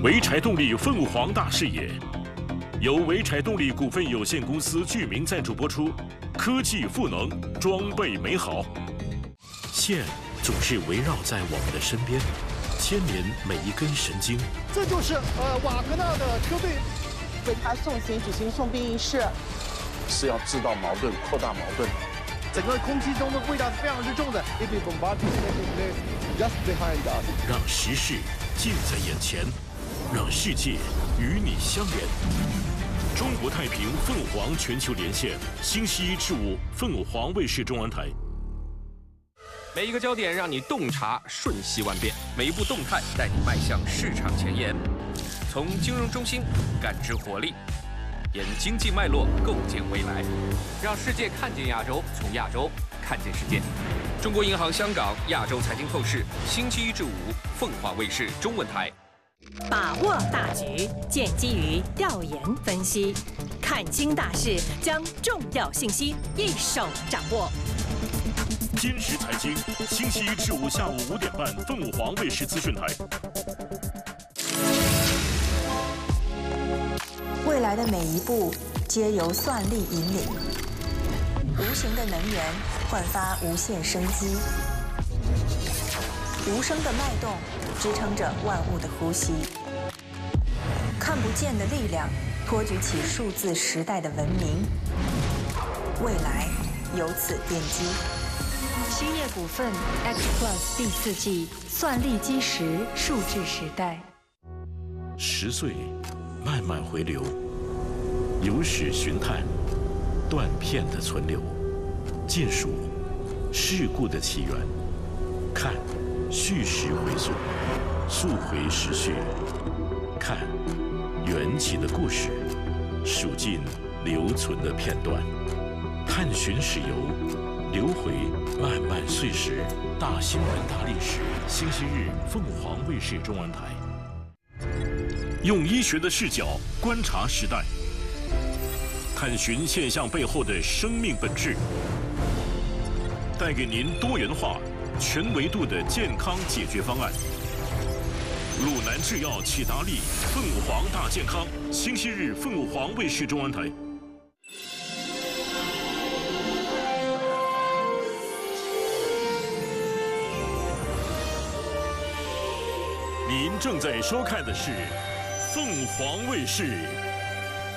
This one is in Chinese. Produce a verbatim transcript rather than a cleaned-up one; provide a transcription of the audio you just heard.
潍柴动力凤凰大视野，由潍柴动力股份有限公司居民赞助播出。科技赋能，装备美好。线总是围绕在我们的身边，牵连每一根神经。 这就是呃瓦格纳的车队为他送行举行送殡仪式， 是要制造矛盾、扩大矛盾。 整个空气中的味道是非常之重的。It is bombarding just behind us。 让时事近在眼前，让世界与你相连。中国太平凤凰全球连线，星期一至五凤凰卫视中文台。 每一个焦点让你洞察瞬息万变，每一步动态带你迈向市场前沿。从金融中心感知活力，沿经济脉络构建未来，让世界看见亚洲，从亚洲看见世界。中国银行香港亚洲财经透视，星期一至五凤凰卫视中文台。 把握大局，建基于调研分析，看清大势，将重要信息一手掌握。 坚实财经，星期一至五下午五点半，凤凰卫视资讯台。 未来的每一步皆由算力引领，无形的能源焕发无限生机，无声的脉动支撑着万物的呼吸，看不见的力量托举起数字时代的文明，未来由此奠基。 兴业股份 X Plus 第四季算力基石数字时代。 十岁慢慢回流，有史寻探，断片的存留，见数事故的起源，看叙事回溯，溯回时序，看缘起的故事，数尽留存的片段，探寻史游，流回漫漫岁时，大新闻大历史。星期日凤凰卫视中文台。用医学的视角观察时代，探寻现象背后的生命本质，带给您多元化、全维度的健康解决方案。鲁南制药启达利凤凰大健康，星期日凤凰卫视中文台。您正在收看的是凤凰卫视